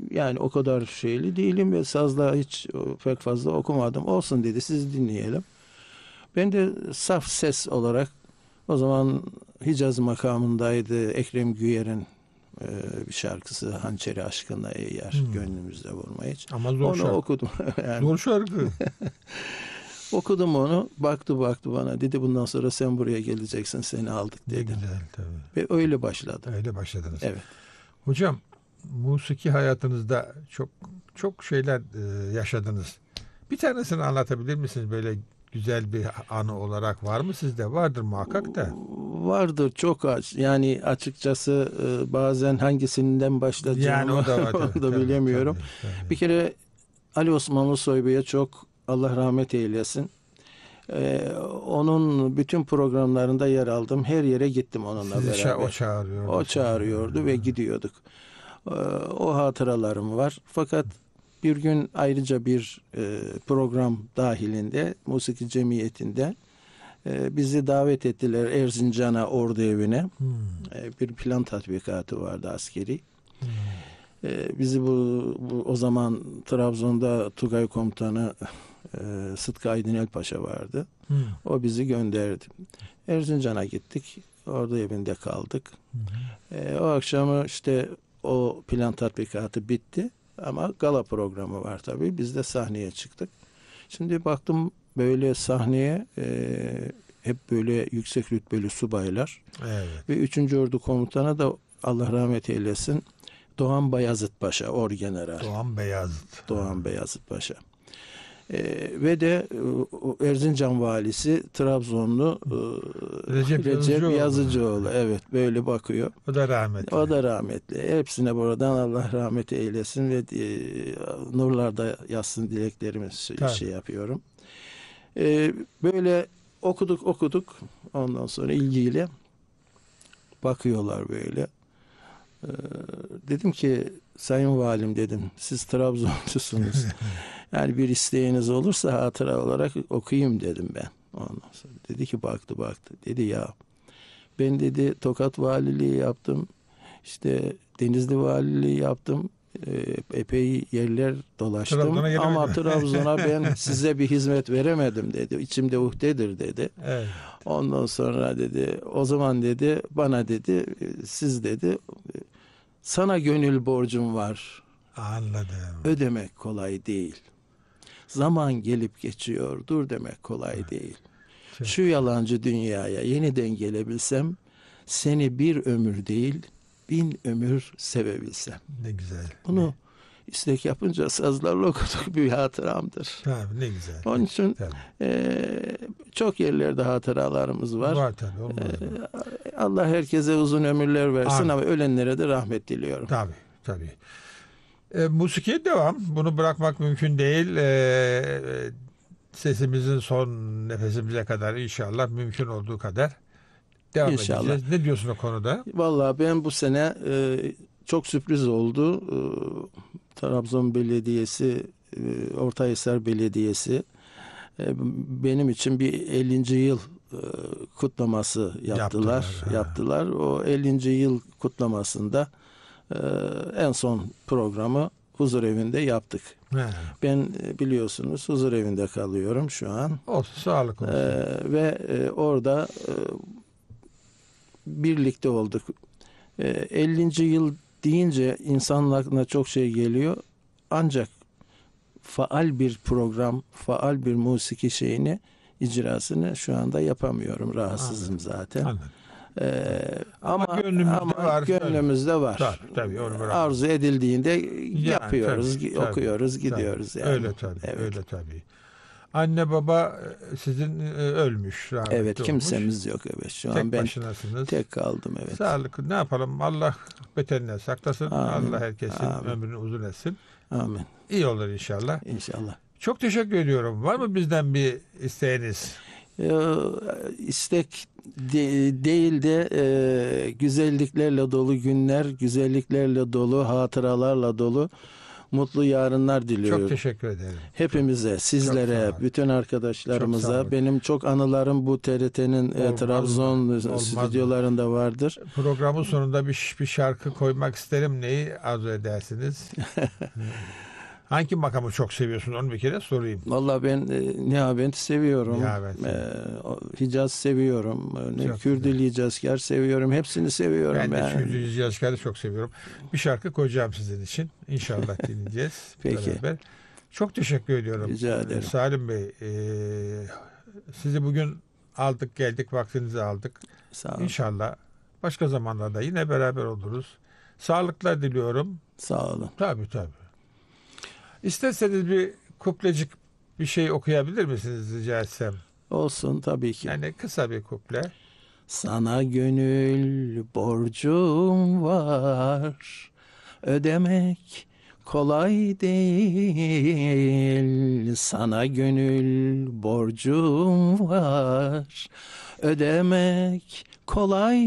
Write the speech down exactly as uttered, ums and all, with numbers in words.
yani o kadar şeyli değilim ve sazla hiç pek fazla okumadım. Olsun dedi, siz dinleyelim. Ben de saf ses olarak, o zaman Hicaz makamındaydı Ekrem Güyer'in e, bir şarkısı, Hançeri aşkına eğer hmm. gönlümüzde vurma hiç. Ama zor onu şarkı. okudum. Yani, zor şarkı. okudum onu, baktı baktı bana, dedi bundan sonra sen buraya geleceksin, seni aldık dedi. Ne güzel tabii. Ve öyle başladı. Öyle başladınız. Evet. Hocam, musiki hayatınızda çok çok şeyler e, yaşadınız. Bir tanesini anlatabilir misiniz? Böyle güzel bir anı olarak var mı sizde? Vardır muhakkak da. Vardır çok az. Yani açıkçası e, bazen hangisinden başlayacağımı yani o da, var, tabii, onu da tabii, bilemiyorum. Tabii, tabii. Bir kere Ali Osmanlı Soylu'ya çok Allah rahmet eylesin. Ee, onun bütün programlarında yer aldım. Her yere gittim onunla Sizi beraber. Ça- o çağırıyordu. O çağırıyordu ve gidiyorduk. Ee, o hatıralarım var. Fakat bir gün ayrıca bir e, program dahilinde, musiki cemiyetinde e, bizi davet ettiler Erzincan'a, ordu evine. Hmm. E, bir plan tatbikatı vardı askeri. Hmm. E, bizi bu, bu o zaman Trabzon'da Tugay Komutanı e, Sıtkı Aydınel Paşa vardı. Hmm. O bizi gönderdi. Erzincan'a gittik. Ordu evinde kaldık. Hmm. E, o akşamı işte o plan tatbikatı bitti. Ama gala programı var tabii. Biz de sahneye çıktık. Şimdi baktım böyle sahneye e, hep böyle yüksek rütbeli subaylar. Evet. Ve üçüncü Ordu Komutanı da Allah rahmet eylesin Doğan Bayazıt Paşa, Orgeneral. Doğan Beyazıt. Doğan Beyazıt Paşa. Ee, ve de e, Erzincan valisi Trabzonlu e, Recep, Recep Yazıcıoğlu. Yazıcıoğlu. Evet, böyle bakıyor. O da rahmetli. O da rahmetli. Hepsine buradan Allah rahmet eylesin ve e, nurlarda yazsın dileklerimi Tabii. şey yapıyorum. E, böyle okuduk okuduk. Ondan sonra ilgiyle bakıyorlar böyle. E, dedim ki Sayın Valim dedim, siz Trabzonlusunuz. Yani bir isteğiniz olursa hatıra olarak okuyayım dedim ben. Ondan sonra dedi ki baktı baktı. Dedi ya ben dedi Tokat Valiliği yaptım. İşte Denizli Valiliği yaptım. E, epey yerler dolaştım. Trabzon'a ama Trabzon'a ben size bir hizmet veremedim dedi. İçimde uhdedir dedi. Evet. Ondan sonra dedi o zaman dedi bana dedi siz dedi sana gönül borcum var. Anladım. Ödemek kolay değil. Zaman gelip geçiyor. Dur demek kolay değil. Çok. Şu yalancı dünyaya yeniden gelebilsem seni bir ömür değil bin ömür sevebilsem. Ne güzel. Bunu ne? istek yapınca sazlarla okuduk bir hatıramdır. Tabii ne güzel. Onun için e, çok yerlerde hatıralarımız var. Var tabii. Olmaz e, Allah herkese uzun ömürler versin. Amin. Ama ölenlere de rahmet diliyorum. Tabii tabii. E, musikiye devam. Bunu bırakmak mümkün değil. E, sesimizin son nefesimize kadar inşallah mümkün olduğu kadar devam İnşallah. edeceğiz. Ne diyorsun o konuda? Vallahi ben bu sene e, çok sürpriz oldu. E, Trabzon Belediyesi, e, Ortahisar Belediyesi e, benim için bir ellinci yıl e, kutlaması yaptılar. Yaptılar. yaptılar. O ellinci yıl kutlamasında e, en son programı Huzur Evi'nde yaptık. He. Ben biliyorsunuz Huzur Evi'nde kalıyorum şu an. Olsun, sağlık olsun. E, ve e, orada e, birlikte olduk. E, ellinci yıl deyince insanın aklına çok şey geliyor. Ancak faal bir program, faal bir musiki şeyini, icrasını şu anda yapamıyorum. Rahatsızım Anladım. zaten. Anladım. Ee, ama ama gönlümüzde ama var. Gönlümüzde var. Tabii, tabii, arzu edildiğinde yani, yapıyoruz, tabii, okuyoruz, tabii, gidiyoruz. Tabii. Yani. Öyle tabii, evet. öyle tabii. Anne baba sizin ölmüş. Evet, kimsemiz olmuş. yok evet. Şu tek an ben başınasınız. tek kaldım evet. Sağlık. Ne yapalım? Allah beterinden saklasın. Amin. Allah herkesin Amin. ömrünü uzun etsin. Amin. İyi olur inşallah. İnşallah. Çok teşekkür ediyorum. Var mı bizden bir isteğiniz? Ee, istek de, değil de e, güzelliklerle dolu günler, güzelliklerle dolu, hatıralarla dolu mutlu yarınlar diliyorum. Çok teşekkür ederim. Hepimize, sizlere, Çok sağ ol. bütün Çok sağ arkadaşlarımıza. ol. Benim çok anılarım bu T R T'nin e, Olmaz Trabzon mı? Olmaz stüdyolarında vardır. Programın sonunda bir, bir şarkı koymak isterim. Neyi arzu edersiniz? Hangi makamı çok seviyorsun? Onu bir kere sorayım. Vallahi ben e, Nihavent'i seviyorum. Nihavent. E, o- Hicaz seviyorum. E, Çok Kürdili Hicazkar seviyorum. Hepsini seviyorum. Ben de yani. Füzuli Yaşkar'ı çok seviyorum. Bir şarkı koyacağım sizin için. İnşallah dinleyeceğiz. Peki. Beraber. Çok teşekkür ediyorum. Rica ederim. Salim Bey, e, sizi bugün aldık geldik, vaktinizi aldık. Sağ olun. İnşallah başka zamanlarda yine beraber oluruz. Sağlıklar diliyorum. Sağ olun. Tabii tabii. İsterseniz bir kuplecik bir şey okuyabilir misiniz rica etsem? Olsun tabii ki. Yani kısa bir kuple. Sana gönül borcum var, ödemek kolay değil. Sana gönül borcum var, ödemek kolay